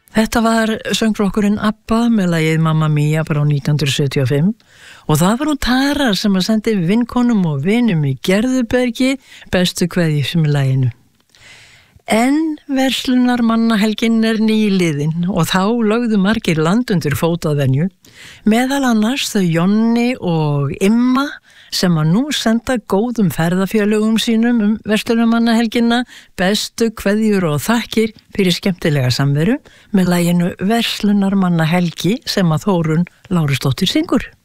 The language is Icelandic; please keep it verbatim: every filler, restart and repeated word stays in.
Þetta var söngflokkurinn ABBA með lagið Mamma Mia frá nítján hundruð sjötíu og fimm og það var hún Tara sem að sendi vinkonum og vinum í Gerðubergi bestu kveðjur með laginu. En verslunarmannahelgin er nýliðin og þá lögðu margir land undir fótaðvenju, meðal annars þau Jonni og Imma sem að nú senda góðum ferðafélögum sínum um verslunarmannahelgina bestu kveðjur og þakkir fyrir skemmtilega samveru með laginu Verslunarmannahelgi sem að Þórunn Lárusdóttir syngur.